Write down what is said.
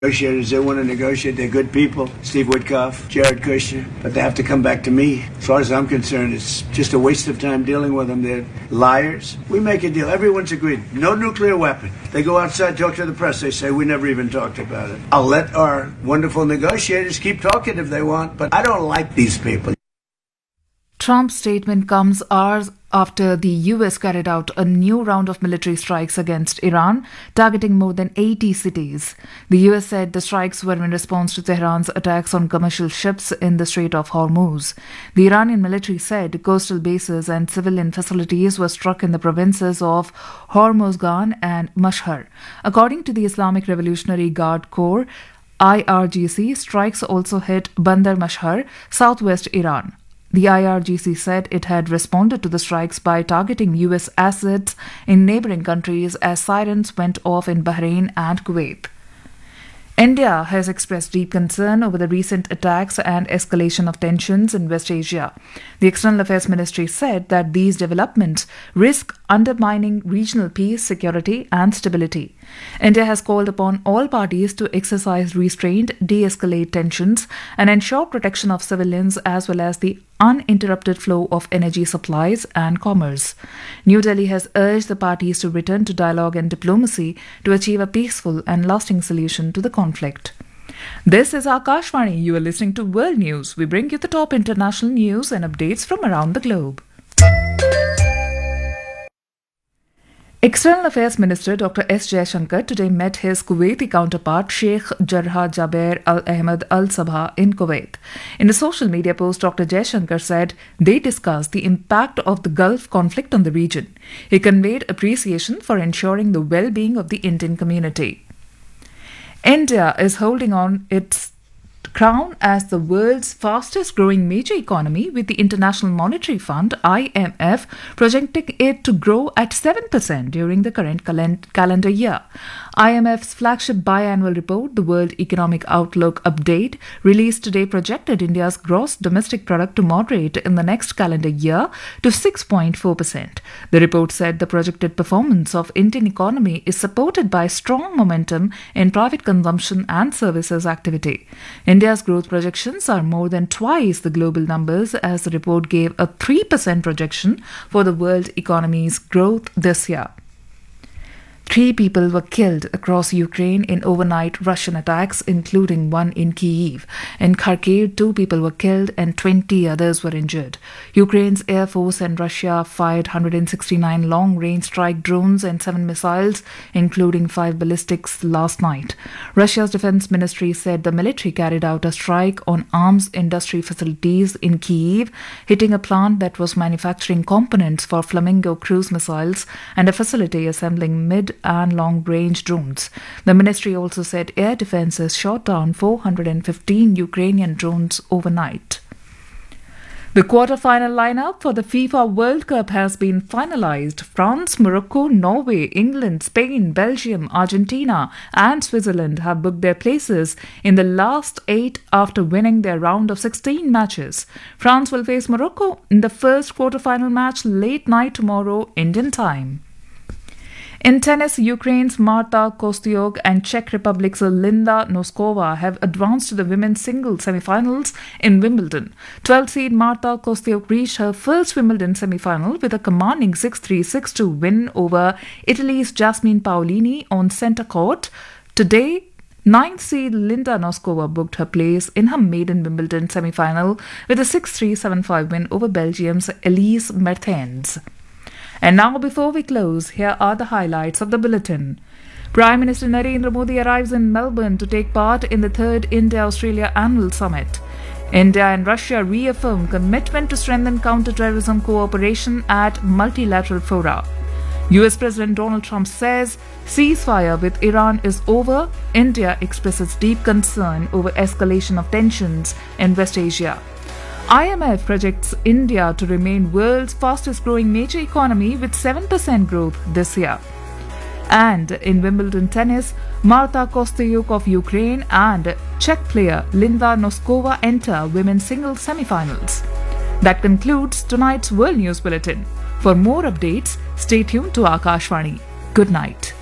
Negotiators, they want to negotiate. They're good people. Steve Witkoff, Jared Kushner, but they have to come back to me. As far as I'm concerned, it's just a waste of time dealing with them. They're liars. We make a deal. Everyone's agreed. No nuclear weapon. They go outside, talk to the press. They say, we never even talked about it. I'll let our wonderful negotiators keep talking if they want, but I don't like these people. Trump's statement comes hours after the US carried out a new round of military strikes against Iran, targeting more than 80 cities. The US said the strikes were in response to Tehran's attacks on commercial ships in the Strait of Hormuz. The Iranian military said coastal bases and civilian facilities were struck in the provinces of Hormozgan and Mashhad. According to the Islamic Revolutionary Guard Corps, IRGC, strikes also hit Bandar Mashhad, southwest Iran. The IRGC said it had responded to the strikes by targeting US assets in neighboring countries as sirens went off in Bahrain and Kuwait. India has expressed deep concern over the recent attacks and escalation of tensions in West Asia. The External Affairs Ministry said that these developments risk undermining regional peace, security, and stability. India has called upon all parties to exercise restraint, de-escalate tensions, and ensure protection of civilians as well as the uninterrupted flow of energy supplies and commerce. New Delhi has urged the parties to return to dialogue and diplomacy to achieve a peaceful and lasting solution to the conflict. This is Akashvani. You are listening to World News. We bring you the top international news and updates from around the globe. External Affairs Minister Dr. S. Jaishankar today met his Kuwaiti counterpart Sheikh Jarrah Jaber Al Ahmed Al Sabah in Kuwait. In a social media post, Dr. Jaishankar said they discussed the impact of the Gulf conflict on the region. He conveyed appreciation for ensuring the well-being of the Indian community. India is holding on its crown as the world's fastest growing major economy, with the International Monetary Fund IMF projecting it to grow at 7% during the current calendar year. IMF's flagship biannual report, the World Economic Outlook Update, released today, projected India's gross domestic product to moderate in the next calendar year to 6.4%. The report said the projected performance of Indian economy is supported by strong momentum in private consumption and services activity. India's growth projections are more than twice the global numbers, as the report gave a 3% projection for the world economy's growth this year. 3 people were killed across Ukraine in overnight Russian attacks, including one in Kyiv. In Kharkiv, 2 people were killed and 20 others were injured. Ukraine's Air Force and Russia fired 169 long-range strike drones and 7 missiles, including 5 ballistics, last night. Russia's defense ministry said the military carried out a strike on arms industry facilities in Kyiv, hitting a plant that was manufacturing components for Flamingo cruise missiles and a facility assembling mid- and long-range drones. The ministry also said air defenses shot down 415 Ukrainian drones overnight. The quarter-final lineup for the FIFA World Cup has been finalized. France, Morocco, Norway, England, Spain, Belgium, Argentina and Switzerland have booked their places in the last 8 after winning their round of 16 matches. France will face Morocco in the first quarter-final match late night tomorrow, Indian time. In tennis, Ukraine's Marta Kostyuk and Czech Republic's Linda Noskova have advanced to the women's singles semi-finals in Wimbledon. 12th seed Marta Kostyuk reached her first Wimbledon semi-final with a commanding 6-3, 6-2 win over Italy's Jasmine Paolini on centre court. Today, 9th seed Linda Noskova booked her place in her maiden Wimbledon semi-final with a 6-3, 7-5 win over Belgium's Elise Mertens. And now, before we close, here are the highlights of the bulletin. Prime Minister Narendra Modi arrives in Melbourne to take part in the 3rd India-Australia Annual Summit. India and Russia reaffirm commitment to strengthen counter-terrorism cooperation at multilateral fora. US President Donald Trump says ceasefire with Iran is over. India expresses deep concern over escalation of tensions in West Asia. IMF projects India to remain world's fastest growing major economy with 7% growth this year. And in Wimbledon tennis, Marta Kostyuk of Ukraine and Czech player Linda Noskova enter women's singles semi-finals. That concludes tonight's World News Bulletin. For more updates, stay tuned to Akashvani. Good night.